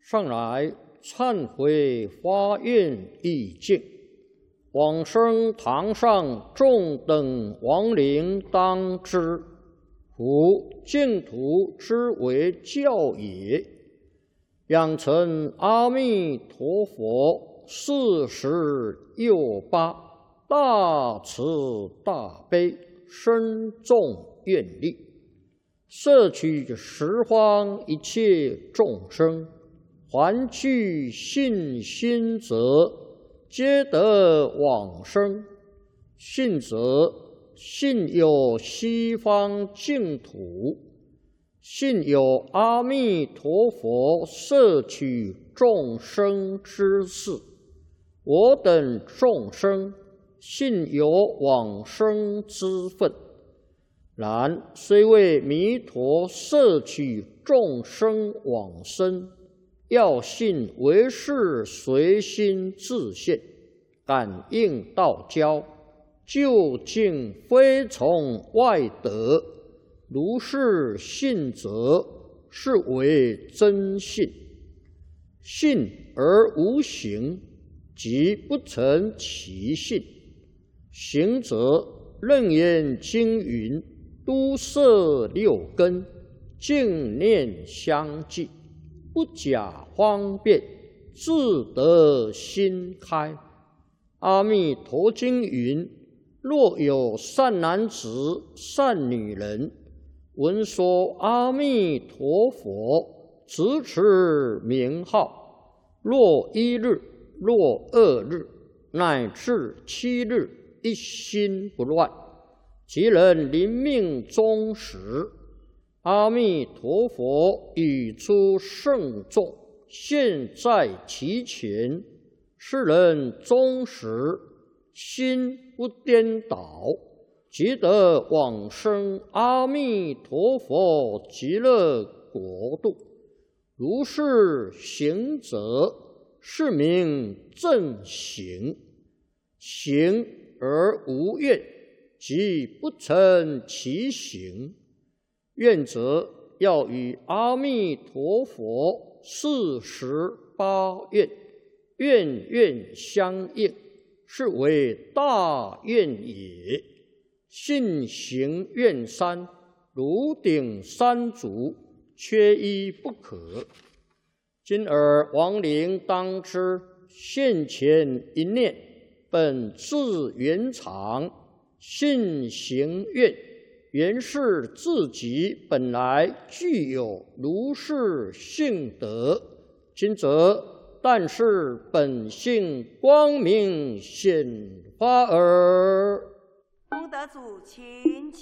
上来忏悔发愿意境，往生堂上众等亡灵当知，夫净土之为教也。养成阿弥陀佛46大慈大悲深重愿力，摄取十方一切众生，还具信心者，皆得往生。信者，信有西方净土，信有阿弥陀佛摄取众生之事。我等众生信有往生之分，然虽为弥陀摄取众生往生，要信唯是随心自现，感应道交，究竟非从外得。如是信者，是为真信。信而无行，即不成其信。行者，楞严经云：都摄六根，净念相继，不假方便，自得心开。阿弥陀经云：若有善男子、善女人，闻说阿弥陀佛，直持名号，若1日，若2日，乃至7日，一心不乱，即能临命终时，阿弥陀佛语出圣众，现在其前，是人终时心不颠倒，即得往生阿弥陀佛极乐国度。如是行者，是名正行。行而无愿，即不成其行。愿者，要与阿弥陀佛48愿，愿愿相应，是为大愿也。信行愿三，如顶三足，缺一不可。今尔亡灵当知，现前一念，本自圆常，信行愿，原是自己本来具有如是性德。今则但是本性光明显发耳。 功德主，请起。